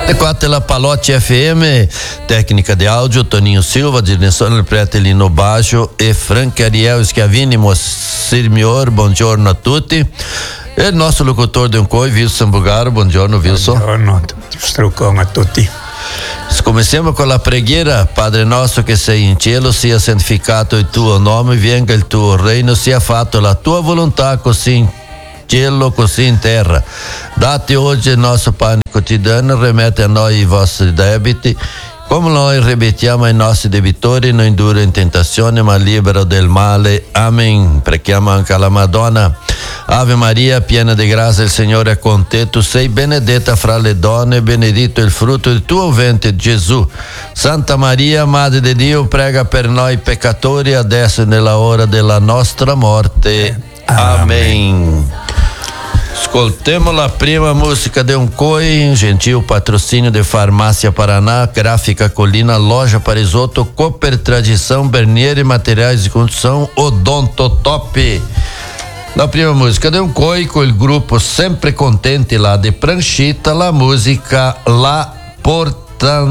4 la Palotti FM, tecnica di audio Toninho Silva, direzione prete no baixo e Frank Ariel Schiavini, Sirmior, buongiorno a tutti. E il nostro locutore di Uncoi, Wilson Bugaro, buongiorno Wilson. Buongiorno a tutti, struccone a tutti. Cominciamo con la preghiera. Padre nostro che sei in cielo, sia santificato il tuo nome, venga il tuo reino, sia fatto la tua volontà così in cielo così in terra. Date oggi il nostro pane quotidiano, remette a noi i vostri debiti, come noi ripetiamo ai nostri debitori, non indurre in tentazione, ma libero del male. Amen. Preghiamo anche alla Madonna. Ave Maria, piena di grazia, il Signore è con te, tu sei benedetta fra le donne, benedetto il frutto del tuo ventre, Gesù. Santa Maria, Madre di Dio, prega per noi peccatori, adesso e nella ora della nostra morte. Amen. Ascoltiamo la prima musica de Uncoi, gentil patrocínio de Farmácia Paraná, Gráfica Colina, Loja Parisotto, Cooper Tradição, Bernier e Materiais de Construção, Odonto Top. La prima musica de Uncoi con il gruppo Sempre Contenti là de Pranchita, la musica La Porta